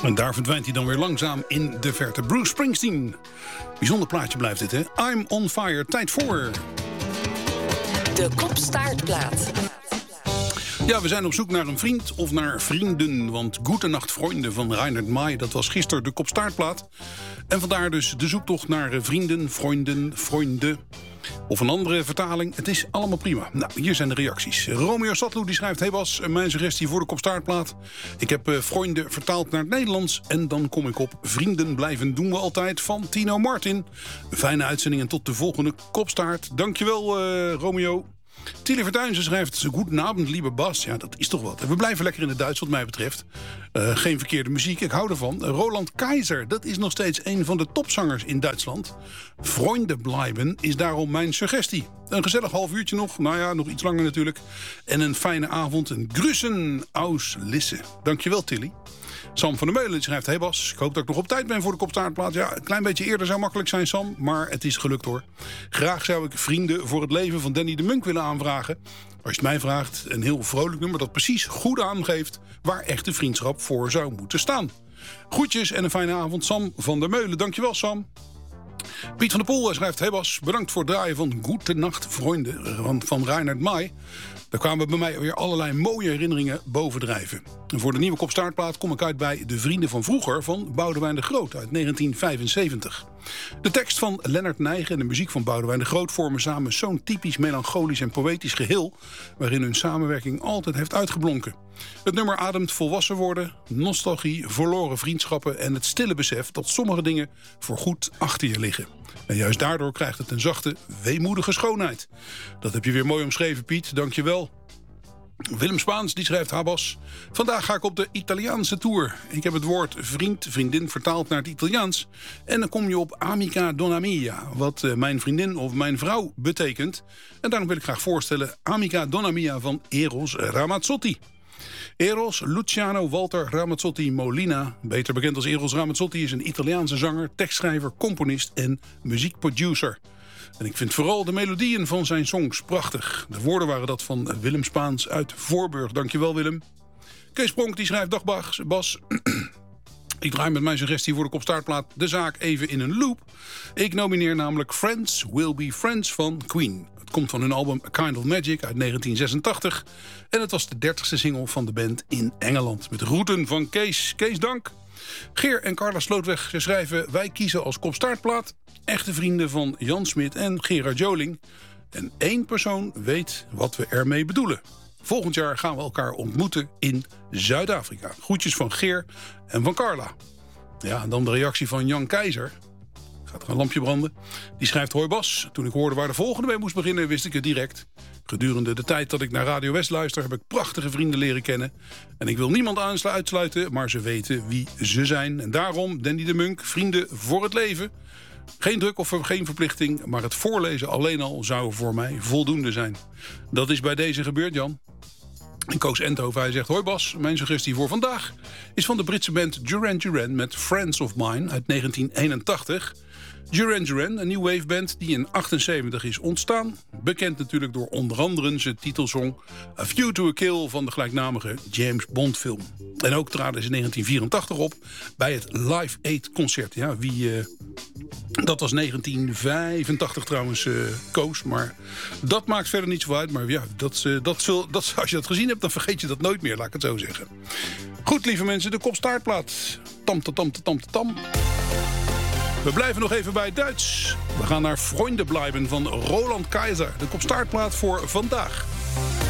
En daar verdwijnt hij dan weer langzaam in de verte. Bruce Springsteen. Bijzonder plaatje blijft dit, hè? I'm on fire. Tijd voor... De Kopstaartplaat. Ja, we zijn op zoek naar een vriend of naar vrienden. Want Goedenacht Vrienden van Reinhard May, dat was gisteren de Kopstaartplaat. En vandaar dus de zoektocht naar vrienden, vrienden. Of een andere vertaling. Het is allemaal prima. Nou, hier zijn de reacties. Romeo Satlu die schrijft... Hey Bas, mijn suggestie voor de Kopstaartplaat. Ik heb vrienden vertaald naar het Nederlands. En dan kom ik op vrienden blijven doen we altijd van Tino Martin. Fijne uitzending en tot de volgende Kopstaart. Dankjewel Romeo. Tilly Vertuinzen schrijft... Goedenavond, lieve Bas. Ja, dat is toch wat. We blijven lekker in het Duits wat mij betreft. Geen verkeerde muziek, ik hou ervan. Roland Keizer, dat is nog steeds een van de topzangers in Duitsland. Vrienden blijven is daarom mijn suggestie. Een gezellig half uurtje nog. Nou ja, nog iets langer natuurlijk. En een fijne avond. Een Grüßen aus Lisse. Dankjewel, Tilly. Sam van der Meulen schrijft... Hey Bas, ik hoop dat ik nog op tijd ben voor de Kopstaartplaat. Ja, een klein beetje eerder zou makkelijk zijn, Sam. Maar het is gelukt, hoor. Graag zou ik Vrienden voor het leven van Danny de Munk willen aanvragen. Als je het mij vraagt, een heel vrolijk nummer... dat precies goed aangeeft waar echte vriendschap voor zou moeten staan. Groetjes en een fijne avond, Sam van der Meulen. Dankjewel, Sam. Piet van der Poel schrijft... Hey Bas, bedankt voor het draaien van Goedenacht Vrienden van Reinhard May. Daar kwamen bij mij weer allerlei mooie herinneringen bovendrijven. En voor de nieuwe Kopstaartplaat kom ik uit bij De Vrienden van Vroeger... van Boudewijn de Groot uit 1975. De tekst van Lennart Nijgen en de muziek van Boudewijn de Groot... vormen samen zo'n typisch melancholisch en poëtisch geheel... waarin hun samenwerking altijd heeft uitgeblonken. Het nummer ademt volwassen worden, nostalgie, verloren vriendschappen... en het stille besef dat sommige dingen voorgoed achter je liggen. En juist daardoor krijgt het een zachte, weemoedige schoonheid. Dat heb je weer mooi omschreven, Piet. Dank je wel. Willem Spaans die schrijft... Habas, vandaag ga ik op de Italiaanse tour. Ik heb het woord vriend, vriendin vertaald naar het Italiaans. En dan kom je op amica donna mia, wat mijn vriendin of mijn vrouw betekent. En daarom wil ik graag voorstellen... Amica donna mia van Eros Ramazzotti. Eros Luciano Walter Ramazzotti Molina, beter bekend als Eros Ramazzotti... is een Italiaanse zanger, tekstschrijver, componist en muziekproducer. En ik vind vooral de melodieën van zijn songs prachtig. De woorden waren dat van Willem Spaans uit Voorburg. Dankjewel, Willem. Kees Pronk die schrijft... Dag Bas, ik draai met mijn suggestie voor de Kopstaartplaat de zaak even in een loop. Ik nomineer namelijk Friends Will Be Friends van Queen. Het komt van hun album A Kind of Magic uit 1986. En het was de 30ste single van de band in Engeland. Met de groeten van Kees. Kees, dank. Geer en Carla Slootweg schrijven... Wij kiezen als Kopstaartplaat echte vrienden van Jan Smit en Gerard Joling. En één persoon weet wat we ermee bedoelen. Volgend jaar gaan we elkaar ontmoeten in Zuid-Afrika. Groetjes van Geer en van Carla. Ja, en dan de reactie van Jan Keizer. Gaat er een lampje branden. Die schrijft: Hoi Bas, toen ik hoorde waar de volgende mee moest beginnen... wist ik het direct. Gedurende de tijd dat ik naar Radio West luister... heb ik prachtige vrienden leren kennen. En ik wil niemand uitsluiten, maar ze weten wie ze zijn. En daarom, Danny de Munk, vrienden voor het leven. Geen druk of geen verplichting, maar het voorlezen alleen al zou voor mij voldoende zijn. Dat is bij deze gebeurd, Jan. En Koos Endhoven, hij zegt: Hoi Bas, mijn suggestie voor vandaag... is van de Britse band Duran Duran met Friends of Mine uit 1981... Duran Duran, een new wave band die in 1978 is ontstaan. Bekend natuurlijk door onder andere zijn titelsong A View to a Kill van de gelijknamige James Bond film. En ook traden ze in 1984 op bij het Live Aid concert. Ja, dat was 1985 trouwens, Koos. Maar dat maakt verder niet zo uit. Maar ja, als je dat gezien hebt, dan vergeet je dat nooit meer, laat ik het zo zeggen. Goed, lieve mensen, de Kopstaartplaat. Tam, tam, tam, tam, tam. We blijven nog even bij het Duits. We gaan naar Vrienden blijven van Roland Keizer. De Kopstaartplaat voor vandaag.